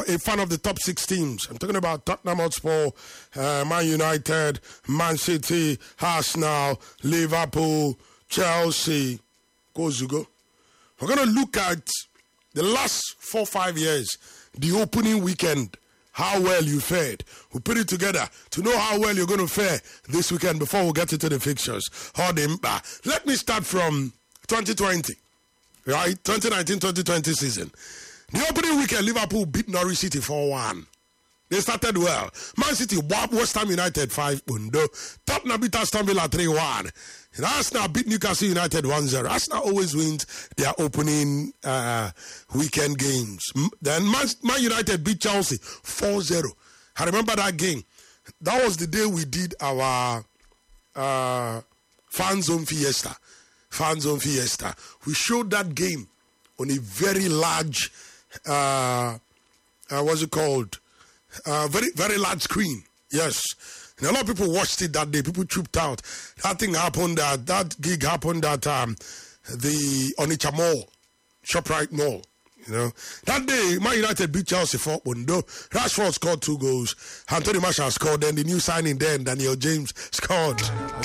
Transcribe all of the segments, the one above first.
a fan of the top 6 teams. I'm talking about Tottenham Hotspur, Man United, Man City, Arsenal, Liverpool, Chelsea. Go Zugo. We're going to look at the last 4-5 years, the opening weekend, how well you fared. We'll put it together to know how well you're going to fare this weekend before we get into the fixtures. Let me start from 2020, right? 2019-2020 season. The opening weekend, Liverpool beat Norwich City 4-1. They started well. Man City whopped West Ham United 5-0. Tottenham beat Aston Villa 3-1. And Arsenal beat Newcastle United 1-0. Arsenal always wins their opening weekend games. Then Man United beat Chelsea 4-0. I remember that game. That was the day we did our fan zone fiesta. Fan zone fiesta. We showed that game on a very large, what's it called? Very, very large screen. Yes. And a lot of people watched it that day. People trooped out. That thing happened, that gig happened at the Onitsha Mall, ShopRite Mall. You know, that day, Man United beat Chelsea 4-1. Rashford scored 2 goals. Anthony Martial scored. Then the new signing, Daniel James scored.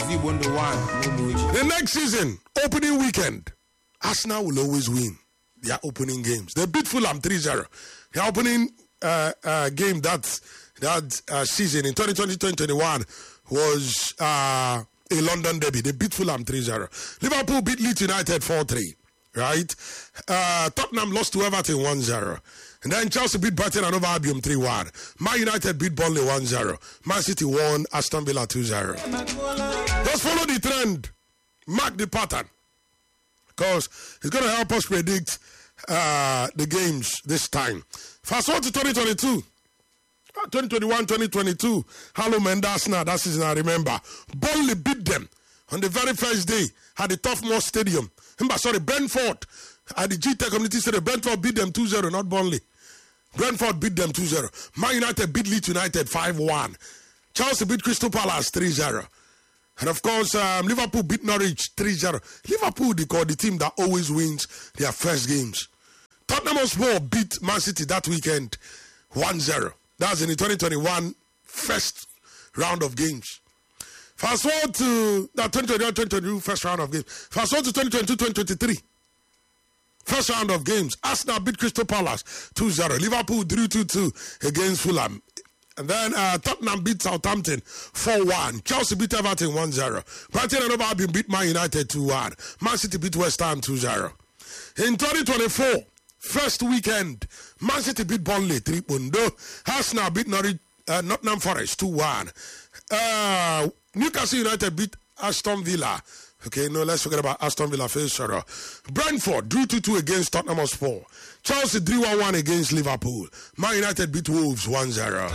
The next season, opening weekend, Arsenal will always win their opening games. They beat Fulham 3-0. The opening game that season in 2020-2021 was a London derby. They beat Fulham 3-0. Liverpool beat Leeds United 4-3. Right? Tottenham lost to Everton 1-0. And then Chelsea beat Brighton and Hove Albion 3-1. Man United beat Burnley 1-0. Man City won Aston Villa 2-0. Just follow the trend. Mark the pattern. Because it's going to help us predict the games this time. Fast forward to 2022. 2021-2022. Hello, Arsenal, that season I remember. Burnley beat them on the very first day at the Turf Moor Stadium. Brentford at the GTEC Community Stadium. Brentford beat them 2-0, not Burnley. Brentford beat them 2-0. Man United beat Leeds United 5-1. Chelsea beat Crystal Palace 3-0. And of course, Liverpool beat Norwich 3-0. Liverpool, they call the team that always wins their first games. Tottenham Hotspur beat Man City that weekend 1-0. That's in the 2021 first round of games. Fast forward to the 2021-2022 first round of games. Fast forward to 2022-2023 first round of games. Arsenal beat Crystal Palace 2-0. Liverpool drew 2-2 against Fulham. And then Tottenham beat Southampton 4-1. Chelsea beat Everton 1-0. Brighton and Hove Albion beat Man United 2-1. Man City beat West Ham 2-0. In 2024, first weekend, Man City beat Burnley 3-0. Arsenal beat Nottingham Forest 2-1. Newcastle United beat Aston Villa. Okay, no, let's forget about Aston Villa first. Brentford drew 2-2 against Tottenham Hotspur. Chelsea drew 1-1 against Liverpool. Man United beat Wolves 1-0.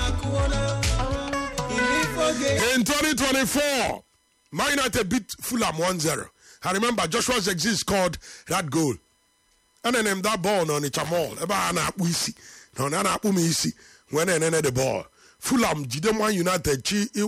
In 2024, Man United beat Fulham 1-0. I remember Joshua Zexi scored that goal. And then that ball on the Chamol. When the ball. Fulham, Man United,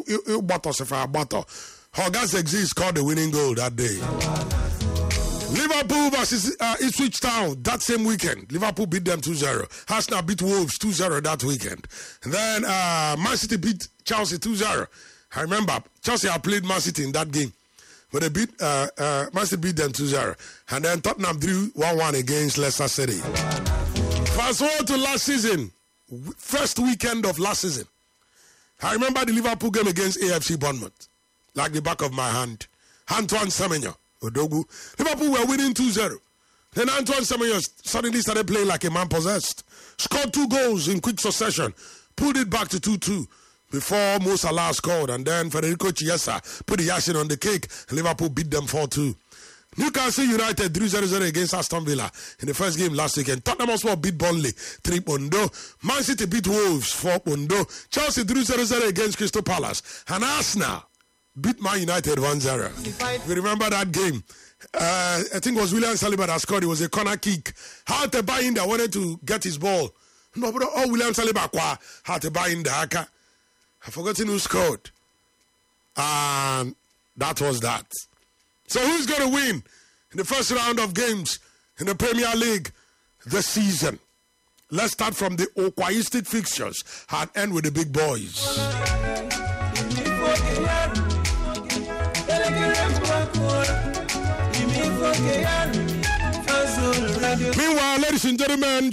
Hogas Zexi scored the winning goal that day. Liverpool versus Ipswich Town that same weekend. Liverpool beat them 2-0. Arsenal beat Wolves 2-0 that weekend. And then Man City beat Chelsea 2-0. I remember Chelsea had played Man City in that game. But they beat Man City beat them 2-0. And then Tottenham drew 1-1 against Leicester City. Fast forward to last season. First weekend of last season. I remember the Liverpool game against AFC Bournemouth. Like the back of my hand. Antoine Semenyo, Odogu. Liverpool were winning 2-0. Then Antoine Semenyo suddenly started playing like a man possessed. Scored 2 goals in quick succession. Pulled it back to 2-2 before Mo Salah scored. And then Federico Chiesa put the icing on the cake. And Liverpool beat them 4-2. Newcastle United drew 0-0 against Aston Villa in the first game last weekend. Tottenham Hotspur beat Burnley 3-0. Man City beat Wolves 4-0. Chelsea drew 0-0 against Crystal Palace. And Arsenal beat Man United 1-0. You remember that game? I think it was William Saliba that scored. It was a corner kick. How to buy in that wanted to get his ball. No, but William Saliba had to buy in the haka. I've forgotten who scored. And that was that. So who's going to win in the first round of games in the Premier League this season? Let's start from the Okwaistic fixtures and end with the big boys. Meanwhile, ladies and gentlemen,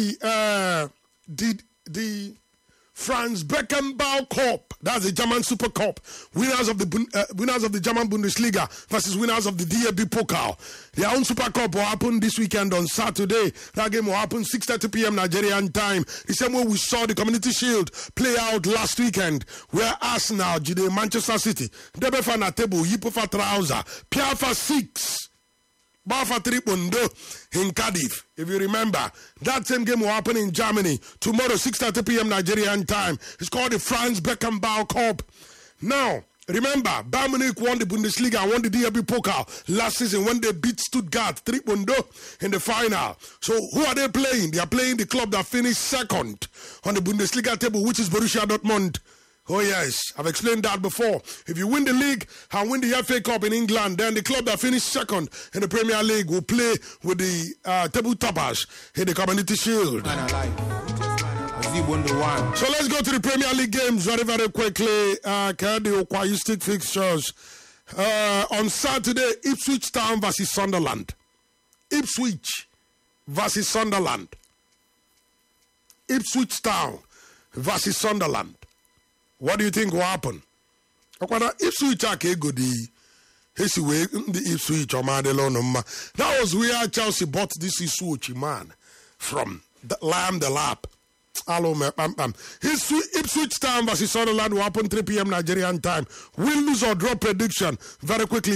the Franz Beckenbauer Cup, that's the German Super Cup, winners of the German Bundesliga versus winners of the DAB Pokal. Their own Super Cup will happen this weekend on Saturday. That game will happen 6:30 p.m. Nigerian time. The same way we saw the Community Shield play out last weekend, where Arsenal, Manchester City, Debefana table, Yipofa trouser, Piafa 6. Bafa 3 in Cardiff. If you remember, that same game will happen in Germany tomorrow, 6:30 p.m. Nigerian time. It's called the Franz Beckenbauer Cup. Now, remember, Bayern Munich won the Bundesliga and won the DRB Pokal last season when they beat Stuttgart 3-0 in the final. So, who are they playing? They are playing the club that finished second on the Bundesliga table, which is Borussia Dortmund. Oh yes, I've explained that before. If you win the league and win the FA Cup in England, then the club that finished second in the Premier League will play with the table toppers in the Community Shield. So let's go to the Premier League games very, very quickly. The Okwaistic fixtures. On Saturday, Ipswich Town versus Sunderland. Ipswich versus Sunderland. Ipswich Town versus Sunderland. What do you think will happen? Ipswich the Ipswich. That was where Chelsea bought this Ipswich man from the Lamb the Lap. Hello, Ipswich Town versus Sunderland will happen 3 p.m. Nigerian time. Win, lose or draw prediction very quickly.